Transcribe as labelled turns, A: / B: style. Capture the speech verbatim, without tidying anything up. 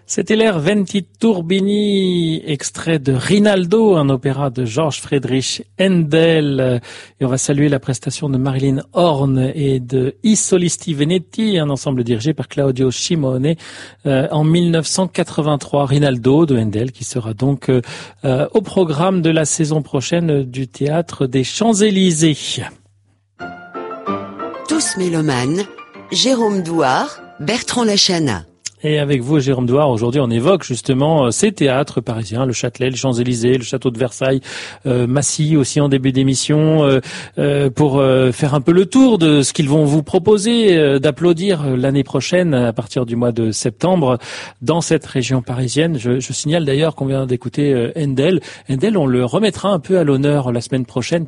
A: C'était l'air Venti Turbini, extrait de Rinaldo, un opéra de Georg Friedrich Händel. Et on va saluer la prestation de Marilyn Horn et de I Solisti Veneti, un ensemble dirigé par Claudio Scimone euh, en mille neuf cent quatre-vingt-trois. Rinaldo de Händel qui sera donc euh, au programme de la saison prochaine du Théâtre des Champs-Élysées.
B: Tous mélomanes, Jérôme Douard, Bertrand Lachana.
A: Et avec vous, Jérôme Douard, aujourd'hui on évoque justement ces théâtres parisiens, le Châtelet, le Champs-Élysées, le Château de Versailles, euh, Massy aussi en début d'émission, euh, euh, pour euh, faire un peu le tour de ce qu'ils vont vous proposer euh, d'applaudir l'année prochaine à partir du mois de septembre dans cette région parisienne. Je, je signale d'ailleurs qu'on vient d'écouter euh, Händel. Händel, on le remettra un peu à l'honneur la semaine prochaine